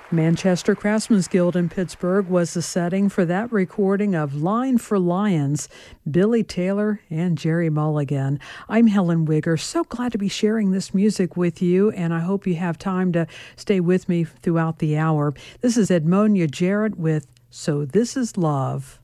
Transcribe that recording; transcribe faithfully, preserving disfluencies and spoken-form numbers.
Manchester Craftsman's Guild in Pittsburgh was the setting for that recording of Line for Lions, Billy Taylor and Jerry Mulligan. I'm Helen Wigger, so glad to be sharing this music with you, and I hope you have time to stay with me throughout the hour. This is Edmonia Jarrett with So This Is Love.